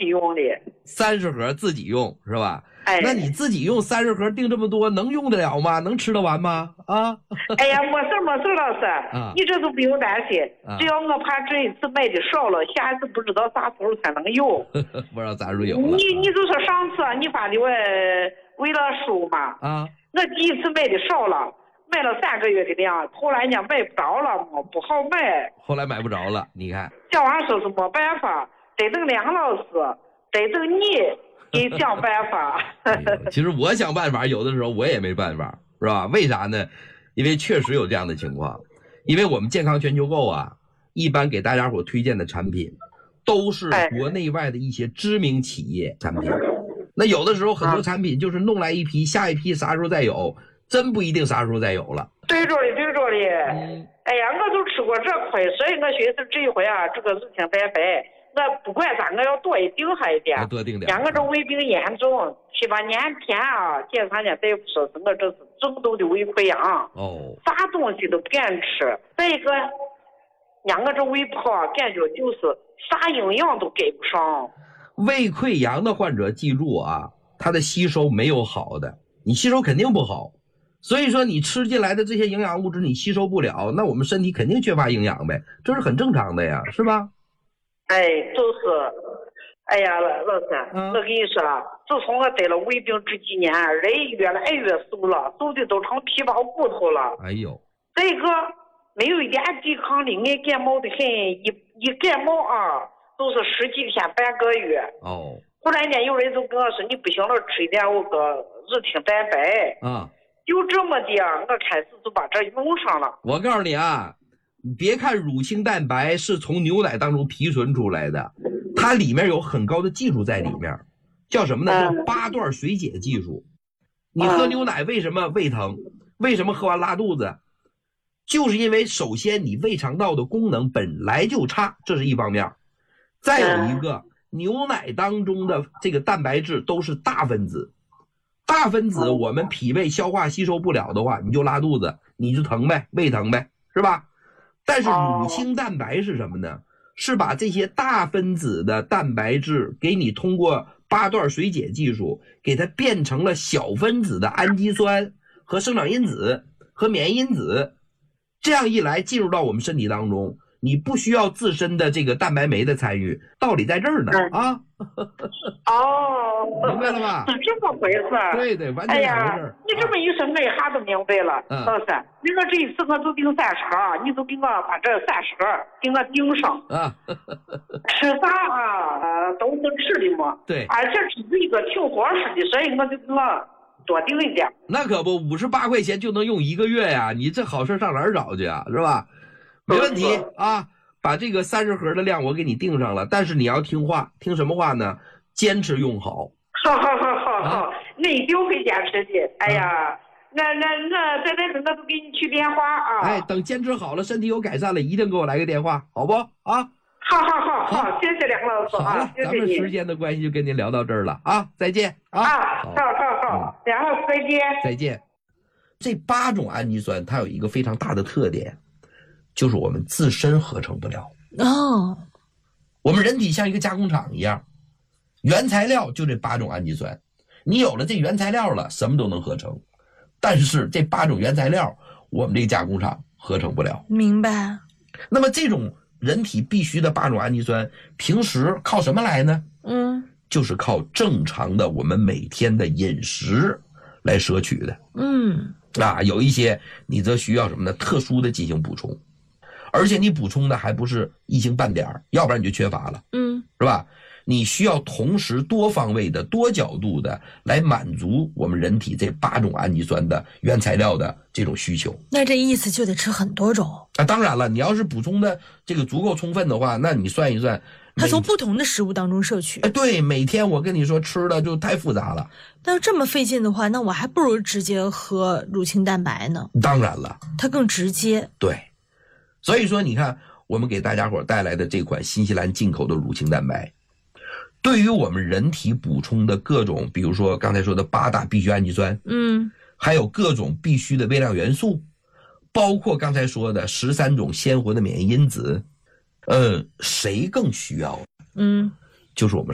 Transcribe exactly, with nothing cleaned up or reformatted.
批用的。 三十盒自己用是吧？ 哎， 那你自己用三十盒订这么多，能用得了吗？能吃得完吗？啊？ 哎呀，没事没事，老师， 啊、 你这都不用担心。 啊、 只要我怕这一次卖的少了，下一次不知道啥时候才能有。 不知道啥时候有了。 你你就说上次你发的我为了书嘛， 啊， 我第一次卖的少了，卖了三个月的量，后来人家买不着了嘛，不好卖。 后来买不着了，你看。 小王说是没办法，得等梁老师，得等你。给想办法哎。其实我想办法，有的时候我也没办法，是吧？为啥呢？因为确实有这样的情况。因为我们健康全球购啊，一般给大家伙推荐的产品，都是国内外的一些知名企业产品。那有的时候很多产品就是弄来一批，下一批啥时候再有，真不一定啥时候再有了。 对着的，对着的。嗯、哎呀，我就吃过这亏，所以我寻思这一回啊，这个乳清蛋白。我不管咋，我要多订上一点。 多订点。 像我这胃病严重，七八年前啊，检查人大夫说是我这是重度的胃溃疡。 哦。 啥东西都不敢吃。再一个，让我这胃不好，感觉就是啥营养都给不上。 胃溃疡的患者记住啊，他的吸收没有好的，你吸收肯定不好。所以说你吃进来的这些营养物质你吸收不了，那我们身体肯定缺乏营养呗，这是很正常的呀，是吧？ 哎，就是，哎呀，老师，嗯、我跟你说，自从我得了胃病这几年，人越来越瘦了，瘦的都成皮包骨头了。 哎呦， 再一个，没有一点抵抗力，爱感冒的很，一一感冒啊，都是十几天半个月。 哦。 后来呢，有人就跟我说，你不行了，吃一点我个乳清蛋白。 啊。 就这么的，我开始就把这用上了。 我告诉你啊。你别看乳清蛋白是从牛奶当中提纯出来的，它里面有很高的技术在里面，叫什么呢？叫八段水解技术。你喝牛奶为什么胃疼？为什么喝完拉肚子？就是因为首先你胃肠道的功能本来就差，这是一方面。再有一个，牛奶当中的这个蛋白质都是大分子，大分子我们脾胃消化吸收不了的话，你就拉肚子，你就疼呗，胃疼呗，是吧？但是乳清蛋白是什么呢？是把这些大分子的蛋白质给你通过八段水解技术给它变成了小分子的氨基酸和生长因子和免疫因子，这样一来进入到我们身体当中，你不需要自身的这个蛋白酶的参与，道理在这儿呢啊。 哦， 明白了吧？ 是这么回事。 对对，完全两回事。哎呀， 你这么一说，我一下都明白了。嗯，老师，你说这一次我就订三十盒，你就给我把这三十盒给我订上啊。吃啥啊？呃，都是吃的嘛。 对。 而且这是一个挺合适的，所以我就给我多订一点。 那可不，五十八块钱就能用一个月呀！你这好事上哪儿找去啊？是吧？没问题啊。把这个三十盒的量我给你定上了，但是你要听话，听什么话呢？坚持用好。 好好好好好，那一定会坚持的。哎呀，那那那在那我都给你去电话啊。 哎，等坚持好了，身体有改善了，一定给我来个电话，好不？啊。 好好好好，谢谢梁老师。 好了，咱们时间的关系就跟您聊到这儿了啊，再见啊。 啊，好好好，梁老师再见。 再见。这八种氨基酸它有一个非常大的特点。就是我们自身合成不了哦，我们人体像一个加工厂一样，原材料就这八种氨基酸，你有了这原材料了，什么都能合成，但是这八种原材料，我们这个加工厂合成不了。 明白。 那么这种人体必须的八种氨基酸，平时靠什么来呢？嗯，就是靠正常的我们每天的饮食来摄取的。嗯，啊，有一些你则需要什么呢？特殊的进行补充。而且你补充的还不是一星半点，要不然你就缺乏了，嗯，是吧？你需要同时多方位的、多角度的来满足我们人体这八种氨基酸的原材料的这种需求。 那这意思就得吃很多种啊！当然了，你要是补充的这个足够充分的话，那你算一算， 它从不同的食物当中摄取。 哎，对，每天我跟你说吃的就太复杂了。 但是这么费劲的话，那我还不如直接喝乳清蛋白呢。 当然了， 它更直接。 对。所以说你看我们给大家伙带来的这款新西兰进口的乳清蛋白，对于我们人体补充的各种，比如说刚才说的八大必需氨基酸，嗯，还有各种必需的微量元素，包括刚才说的十三种鲜活的免疫因子，呃，谁更需要？嗯，就是我们